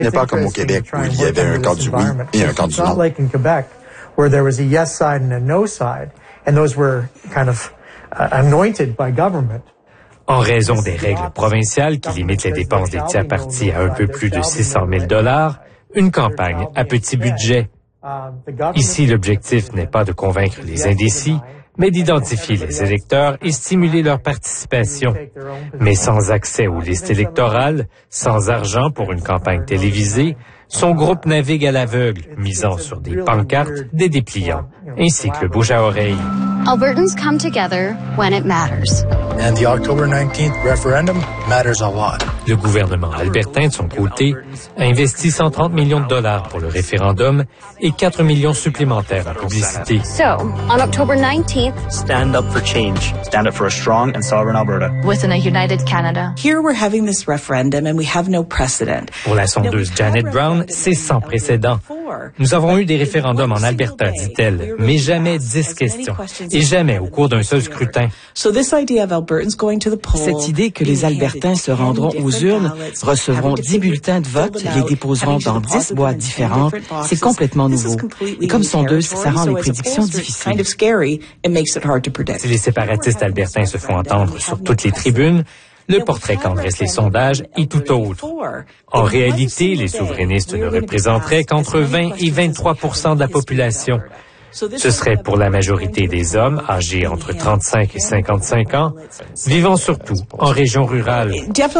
Ce n'est pas comme au Québec où il y avait un camp du oui et un camp du non. Where there was a yes side and a no side, and those were kind of anointed by government. En raison des règles provinciales qui limitent les dépenses des tiers partis à un peu plus de 600 000 $, une campagne à petit budget. Ici, l'objectif n'est pas de convaincre les indécis, mais d'identifier les électeurs et stimuler leur participation. Mais sans accès aux listes électorales, sans argent pour une campagne télévisée, son groupe navigue à l'aveugle, misant sur des pancartes, des dépliants, ainsi que le bouche à oreille. Albertans come together when it matters. And the October 19th referendum matters a lot. Le gouvernement albertain, de son côté, a investi 130 millions de dollars pour le référendum et 4 millions supplémentaires en publicité. So, on October 19th, stand up for change. Stand up for a strong and sovereign Alberta. Within a united Canada. Here we're having this referendum and we have no precedent. Pour la sondeuse Janet Brown, c'est sans précédent. Nous avons eu des référendums en Alberta, dit-elle, mais jamais 10 questions, et jamais au cours d'un seul scrutin. Cette idée que les Albertains se rendront aux urnes, recevront 10 bulletins de vote, les déposeront dans 10 boîtes différentes, c'est complètement nouveau. Et comme sondeuse, ça rend les prédictions difficiles. Si les séparatistes albertains se font entendre sur toutes les tribunes, le portrait qu'en dressent les sondages est tout autre. En réalité, les souverainistes ne représenteraient qu'entre 20 et 23 % de la population. Ce serait pour la majorité des hommes âgés entre 35 et 55 ans, vivant surtout en région rurale.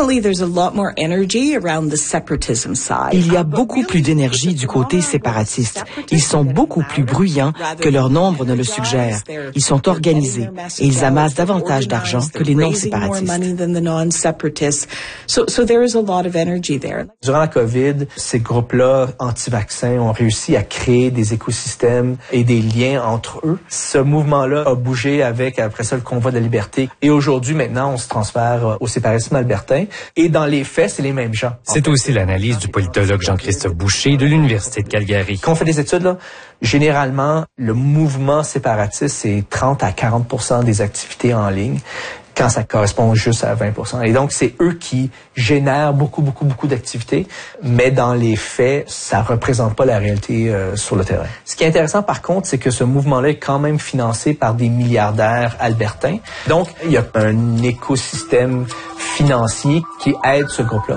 Il y a beaucoup plus d'énergie du côté séparatiste. Ils sont beaucoup plus bruyants que leur nombre ne le suggère. Ils sont organisés et ils amassent davantage d'argent que les non-séparatistes. Durant la COVID, ces groupes-là anti-vaccins ont réussi à créer des écosystèmes et des liens entre eux. Ce mouvement-là a bougé après ça, le convoi de la liberté. Et aujourd'hui, maintenant, on se transfère au séparatisme albertain. Et dans les faits, c'est les mêmes gens. C'est aussi l'analyse du politologue Jean-Christophe Boucher de l'Université de Calgary. Quand on fait des études, là, généralement, le mouvement séparatiste, c'est 30 à 40 % des activités en ligne, quand ça correspond juste à 20 %. Et donc, c'est eux qui génèrent beaucoup d'activités, mais dans les faits, ça représente pas la réalité sur le terrain. Ce qui est intéressant, par contre, c'est que ce mouvement-là est quand même financé par des milliardaires albertains. Donc, il y a un écosystème financier qui aide ce groupe-là.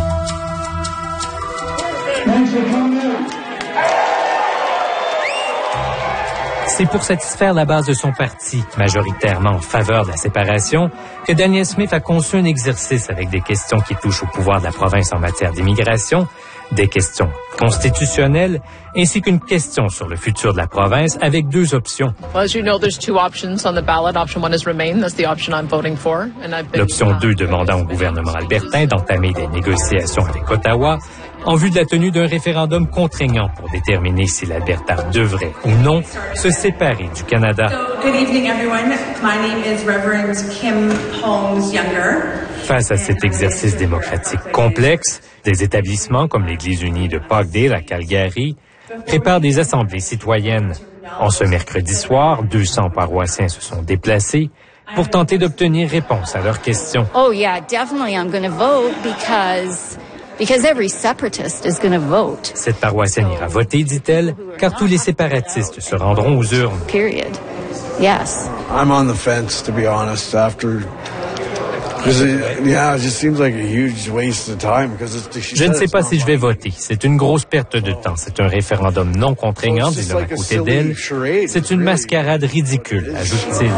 C'est pour satisfaire la base de son parti, majoritairement en faveur de la séparation, que Daniel Smith a conçu un exercice avec des questions qui touchent au pouvoir de la province en matière d'immigration, des questions constitutionnelles, ainsi qu'une question sur le futur de la province avec 2 options. L'option 2 demandant au gouvernement albertain d'entamer des négociations avec Ottawa en vue de la tenue d'un référendum contraignant pour déterminer si l'Alberta devrait ou non se séparer du Canada. Good evening, everyone. My name is Reverend Kim Holmes Younger. Face à cet exercice démocratique complexe, des établissements comme l'Église unie de Parkdale à Calgary préparent des assemblées citoyennes. En ce mercredi soir, 200 paroissiens se sont déplacés pour tenter d'obtenir réponse à leurs questions. Oh yeah, definitely I'm going to vote because every separatist is going to vote. Cette paroissienne ira voter, dit-elle, car tous les séparatistes se rendront aux urnes. Period. Yes. I'm on the fence, to be honest, Je ne sais pas si je vais voter. C'est une grosse perte de temps. C'est un référendum non contraignant, dit l'homme à côté d'elle. C'est une mascarade ridicule, ajoute-t-il.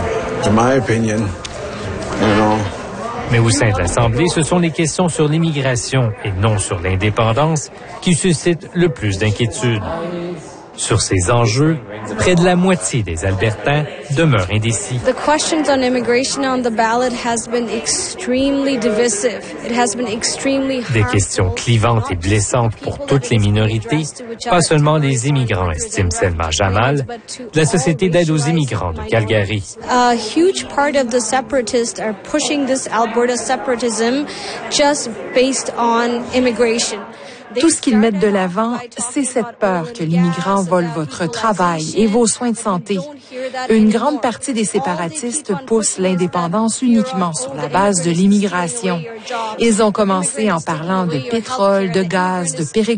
Mais au sein de l'Assemblée, ce sont les questions sur l'immigration et non sur l'indépendance qui suscitent le plus d'inquiétude. Sur ces enjeux, près de la moitié des Albertains demeurent indécis. The questions on immigration on the ballot has been extremely divisive. It has been extremely harmful. Des questions clivantes et blessantes pour toutes les minorités, pas seulement les immigrants, estime Selma Jamal, de la Société d'aide aux immigrants de Calgary. A huge part of the separatists are pushing this Alberta separatism just based on immigration. Tout ce qu'ils mettent de l'avant, c'est cette peur que l'immigrant vole votre travail et vos soins de santé. Une grande partie des séparatistes poussent l'indépendance uniquement sur la base de l'immigration. Ils ont commencé en parlant de pétrole, de gaz, de